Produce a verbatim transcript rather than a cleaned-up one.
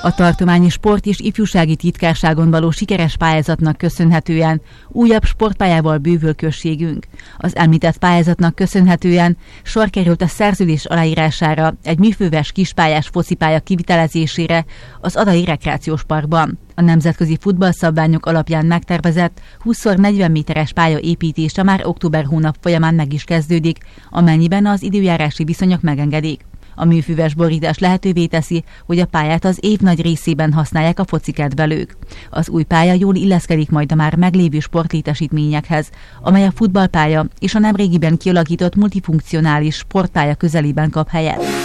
A tartományi sport és ifjúsági titkárságon való sikeres pályázatnak köszönhetően újabb sportpályával bővül községünk. Az említett pályázatnak köszönhetően sor került a szerződés aláírására egy műfőves kispályás focipálya kivitelezésére az Adai Rekreációs Parkban. A nemzetközi futballszabványok alapján megtervezett húsz szor negyven méteres pálya építése már október hónap folyamán meg is kezdődik, amennyiben az időjárási viszonyok megengedik. A műfüves borítás lehetővé teszi, hogy a pályát az év nagy részében használják a focikedvelők. Az új pálya jól illeszkedik majd a már meglévő sportlétesítményekhez, amely a futballpálya és a nemrégiben kialakított multifunkcionális sportpálya közelében kap helyet.